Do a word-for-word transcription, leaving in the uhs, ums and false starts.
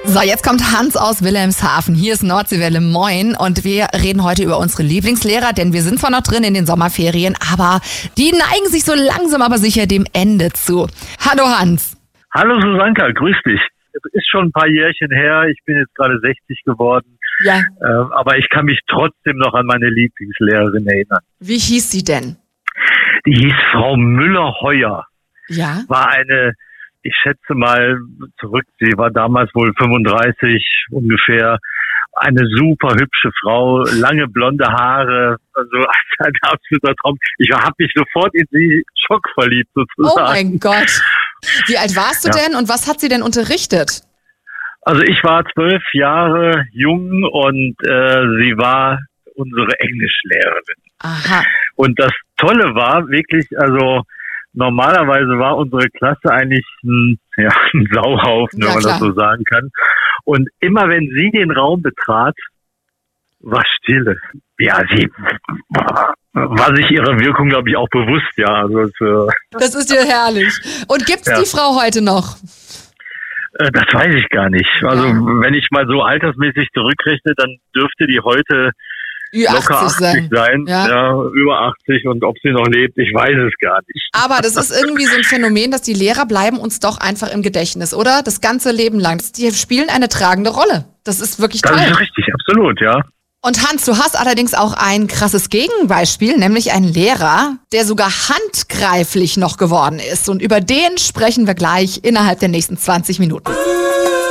So, jetzt kommt Hans aus Wilhelmshaven. Hier ist Nordseewelle, moin. Und wir reden heute über unsere Lieblingslehrer, denn wir sind zwar noch drin in den Sommerferien, aber die neigen sich so langsam aber sicher dem Ende zu. Hallo Hans. Hallo Susanka, grüß dich. Es ist schon ein paar Jährchen her, ich bin jetzt gerade sechzig geworden, Ja. äh, aber ich kann mich trotzdem noch an meine Lieblingslehrerin erinnern. Wie hieß sie denn? Die hieß Frau Müller-Heuer, Ja. war eine, ich schätze mal zurück, sie war damals wohl fünfunddreißig ungefähr, eine super hübsche Frau, lange blonde Haare, also ein absoluter Traum. Ich habe mich sofort in sie schockverliebt sozusagen. Oh mein Gott. Wie alt warst du Ja. denn und was hat sie denn unterrichtet? Also ich war zwölf Jahre jung und äh, sie war unsere Englischlehrerin. Aha. Und das Tolle war wirklich, also normalerweise war unsere Klasse eigentlich ein, ja, ein Sauhaufen, Ja, wenn man klar. das so sagen kann. Und immer wenn sie den Raum betrat, war Stille. Ja, sie war, war sich ihrer Wirkung, glaube ich, auch bewusst, ja. Also es, äh, Das ist ja herrlich. Und gibt's Ja. die Frau heute noch? äh, das weiß ich gar nicht. Also Ja. wenn ich mal so altersmäßig zurückrechne, dann dürfte die heute Ü locker achtzig achtzig sein. sein, Ja. ja. Über achtzig, und ob sie noch lebt, ich weiß es gar nicht. Aber das ist irgendwie so ein Phänomen, dass die Lehrer bleiben uns doch einfach im Gedächtnis, oder? Das ganze Leben lang. Die spielen eine tragende Rolle. Das ist wirklich Das toll. ist richtig, absolut, ja. Und Hans, du hast allerdings auch ein krasses Gegenbeispiel, nämlich einen Lehrer, der sogar handgreiflich noch geworden ist. Und über den sprechen wir gleich innerhalb der nächsten zwanzig Minuten.